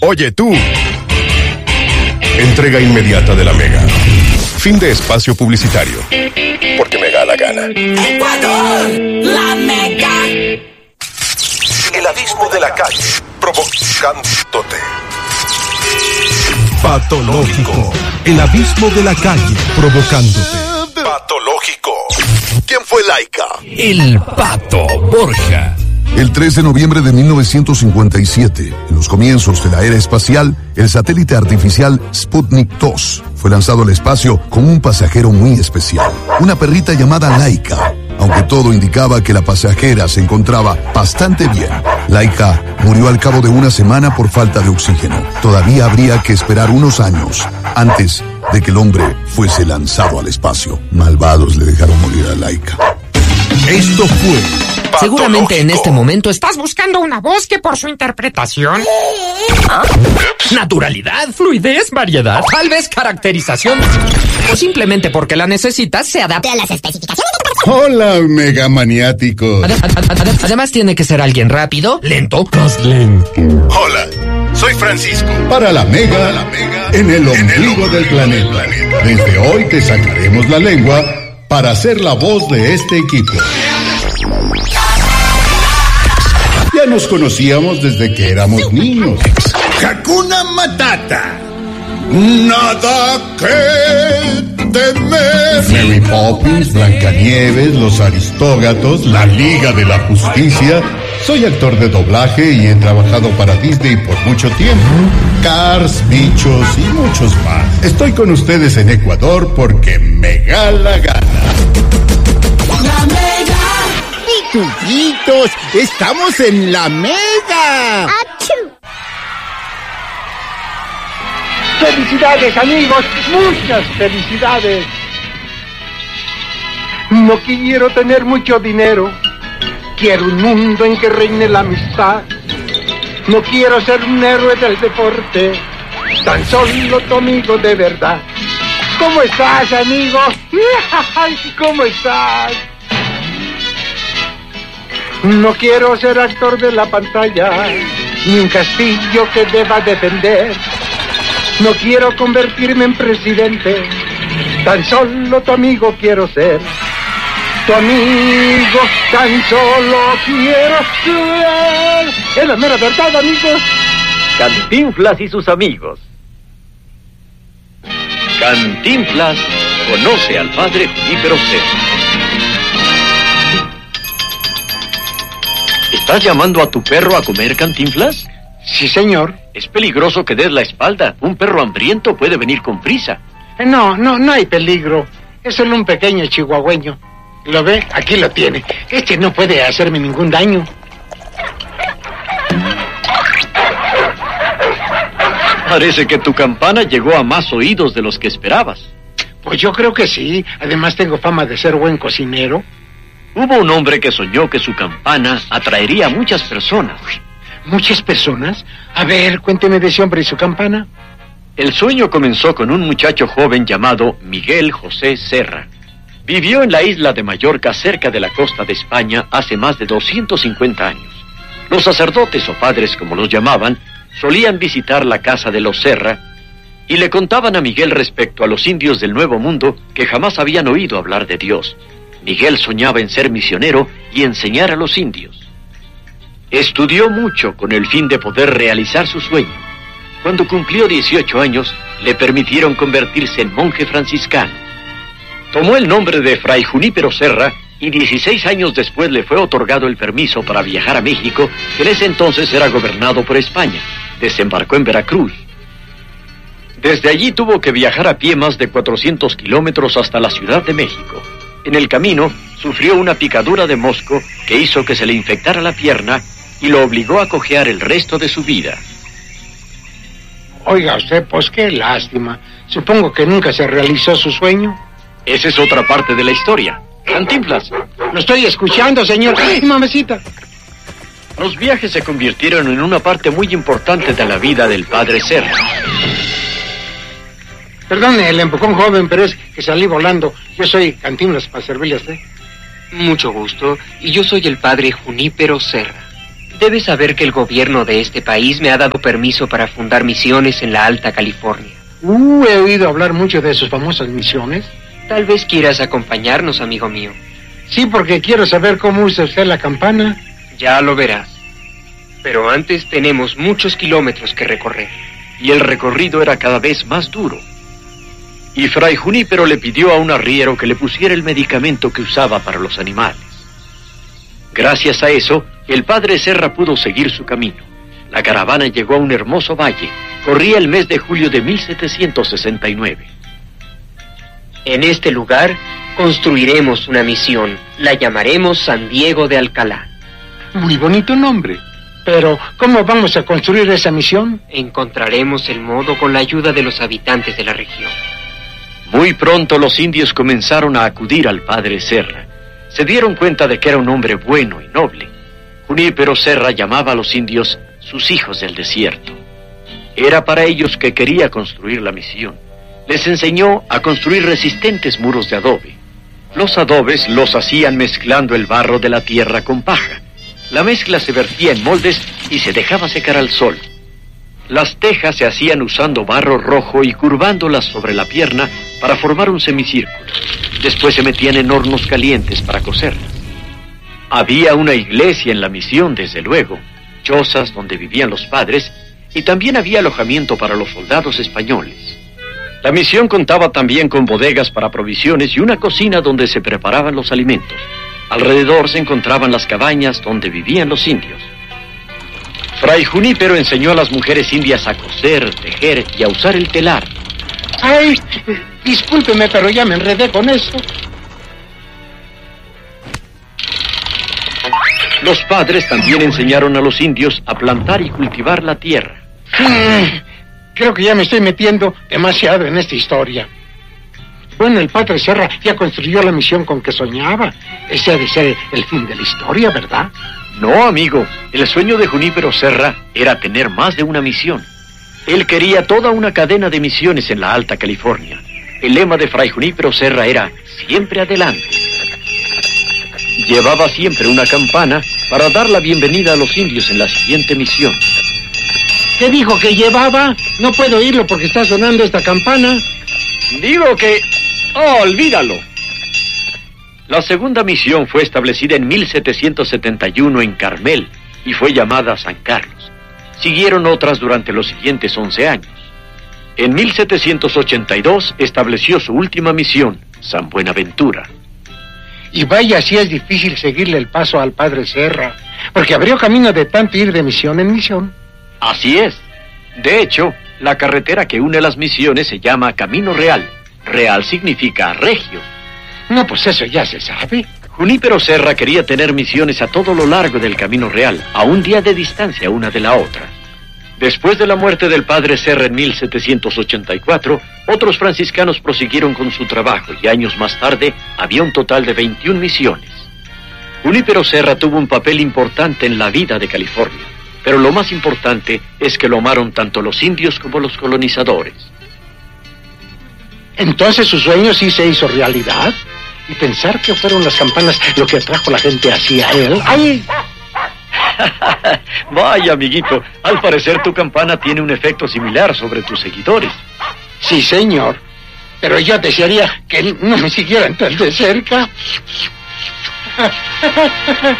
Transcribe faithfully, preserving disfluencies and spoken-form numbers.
Oye tú. Entrega inmediata de la Mega. Fin de espacio publicitario. Porque me da la gana. ¡Ecuador! ¡La Mega! El abismo de la calle, provocándote. Patológico. El abismo de la calle, provocándote. Patológico. ¿Quién fue Laika? El Pato Borja. El tres de noviembre de mil novecientos cincuenta y siete, en los comienzos de la era espacial, el satélite artificial Sputnik dos fue lanzado al espacio con un pasajero muy especial, una perrita llamada Laika. Aunque todo indicaba que la pasajera se encontraba bastante bien, Laika murió al cabo de una semana por falta de oxígeno. Todavía habría que esperar unos años antes de que el hombre fuese lanzado al espacio. Malvados le dejaron morir a Laika. Esto fue... Seguramente en este momento ¿Estás buscando una voz que por su interpretación? ¿Ah? Naturalidad, fluidez, variedad, tal vez caracterización, o simplemente porque la necesitas se adapte a las especificaciones. Hola, megamaniático. Adem adem además tiene que ser alguien rápido, lento, más lento. Hola, soy Francisco. Para la Mega, la mega en el ombligo, en el ombligo del planeta. planeta. Desde hoy te sacaremos la lengua para ser la voz de este equipo. Ya nos conocíamos desde que éramos niños. Hakuna Matata. Nada que temer. Mary Poppins, Blancanieves, Los Aristógatos, La Liga de la Justicia. Soy actor de doblaje y he trabajado para Disney por mucho tiempo. Cars, Bichos y muchos más. Estoy con ustedes en Ecuador porque me da la gana. ¡La Mega! ¡Pitufitos! ¡Estamos en la Mega! ¡Achú! ¡Felicidades, amigos! ¡Muchas felicidades! No quiero tener mucho dinero. Quiero un mundo en que reine la amistad. No quiero ser un héroe del deporte, tan solo tu amigo de verdad. ¿Cómo estás, amigo? ¿Cómo estás? No quiero ser actor de la pantalla, ni un castillo que deba defender. No quiero convertirme en presidente, tan solo tu amigo quiero ser. Tu amigo, tan solo quiero ser. Es la mera verdad, amigos. Cantinflas y sus amigos. Cantinflas conoce al padre Junípero Serra. ¿Estás llamando a tu perro a comer, Cantinflas? Sí, señor. Es peligroso que des la espalda. Un perro hambriento puede venir con prisa. No, no, no hay peligro. Es solo un pequeño chihuahueño. ¿Lo ve? Aquí lo tiene. Este no puede hacerme ningún daño. Parece que tu campana llegó a más oídos de los que esperabas. Pues yo creo que sí. Además tengo fama de ser buen cocinero. Hubo un hombre que soñó que su campana atraería a muchas personas. ¿Muchas personas? A ver, cuénteme de ese hombre y su campana. El sueño comenzó con un muchacho joven llamado Miguel José Serra. Vivió en la isla de Mallorca, cerca de la costa de España, hace más de doscientos cincuenta años. Los sacerdotes o padres, como los llamaban, solían visitar la casa de los Serra y le contaban a Miguel respecto a los indios del Nuevo Mundo que jamás habían oído hablar de Dios. Miguel soñaba en ser misionero y enseñar a los indios. Estudió mucho con el fin de poder realizar su sueño. Cuando cumplió dieciocho años, le permitieron convertirse en monje franciscano. Tomó el nombre de Fray Junípero Serra y dieciséis años después le fue otorgado el permiso para viajar a México, que en ese entonces era gobernado por España. Desembarcó en Veracruz. Desde allí tuvo que viajar a pie más de cuatrocientos kilómetros hasta la Ciudad de México. En el camino sufrió una picadura de mosco que hizo que se le infectara la pierna y lo obligó a cojear el resto de su vida. Oiga usted, pues qué lástima. Supongo que nunca se realizó su sueño. Esa es otra parte de la historia. Cantinflas. Lo estoy escuchando, señor. ¡Ay, mamacita! Los viajes se convirtieron en una parte muy importante de la vida del padre Serra. Perdone el empujón, joven, pero es que salí volando. Yo soy Cantinflas para servirle a usted. Mucho gusto. Y yo soy el padre Junípero Serra. Debes saber que el gobierno de este país me ha dado permiso para fundar misiones en la Alta California. Uh, he oído hablar mucho de sus famosas misiones. Tal vez quieras acompañarnos, amigo mío. Sí, porque quiero saber cómo usa usted la campana. Ya lo verás. Pero antes tenemos muchos kilómetros que recorrer. Y el recorrido era cada vez más duro. Y Fray Junípero le pidió a un arriero que le pusiera el medicamento que usaba para los animales. Gracias a eso, el padre Serra pudo seguir su camino. La caravana llegó a un hermoso valle. Corría el mes de julio de mil setecientos sesenta y nueve. En este lugar construiremos una misión. La llamaremos San Diego de Alcalá. Muy bonito nombre. Pero, ¿cómo vamos a construir esa misión? Encontraremos el modo con la ayuda de los habitantes de la región. Muy pronto los indios comenzaron a acudir al padre Serra. Se dieron cuenta de que era un hombre bueno y noble. Junípero Serra llamaba a los indios sus hijos del desierto. Era para ellos que quería construir la misión. Les enseñó a construir resistentes muros de adobe. Los adobes los hacían mezclando el barro de la tierra con paja. La mezcla se vertía en moldes y se dejaba secar al sol. Las tejas se hacían usando barro rojo y curvándolas sobre la pierna para formar un semicírculo. Después se metían en hornos calientes para cocerlas. Había una iglesia en la misión, desde luego, chozas donde vivían los padres, y también había alojamiento para los soldados españoles. La misión contaba también con bodegas para provisiones y una cocina donde se preparaban los alimentos. Alrededor se encontraban las cabañas donde vivían los indios. Fray Junípero enseñó a las mujeres indias a coser, tejer y a usar el telar. Ay, discúlpeme, pero ya me enredé con eso. Los padres también enseñaron a los indios a plantar y cultivar la tierra. Hmm, creo que ya me estoy metiendo demasiado en esta historia. Bueno, el padre Serra ya construyó la misión con que soñaba. Ese ha de ser el fin de la historia, ¿verdad? No, amigo. El sueño de Junípero Serra era tener más de una misión. Él quería toda una cadena de misiones en la Alta California. El lema de Fray Junípero Serra era siempre adelante. Llevaba siempre una campana para dar la bienvenida a los indios en la siguiente misión. ¿Qué dijo que llevaba? No puedo oírlo porque está sonando esta campana. Digo que... ¡Oh, olvídalo! La segunda misión fue establecida en mil setecientos setenta y uno en Carmel y fue llamada San Carlos. Siguieron otras durante los siguientes once años. En mil setecientos ochenta y dos estableció su última misión, San Buenaventura. Y vaya, si es difícil seguirle el paso al padre Serra, porque abrió camino de tanto ir de misión en misión. Así es. De hecho, la carretera que une las misiones se llama Camino Real. Real significa regio. No, pues eso ya se sabe. Junípero Serra quería tener misiones a todo lo largo del Camino Real, a un día de distancia una de la otra. Después de la muerte del padre Serra en mil setecientos ochenta y cuatro, otros franciscanos prosiguieron con su trabajo y años más tarde había un total de veintiuna misiones. Junípero Serra tuvo un papel importante en la vida de California, pero lo más importante es que lo amaron tanto los indios como los colonizadores. Entonces su sueño sí se hizo realidad. Y pensar que fueron las campanas lo que atrajo a la gente hacia él. ¡Ay! Vaya, amiguito, al parecer tu campana tiene un efecto similar sobre tus seguidores. Sí, señor. Pero yo desearía que no me siguieran tan de cerca.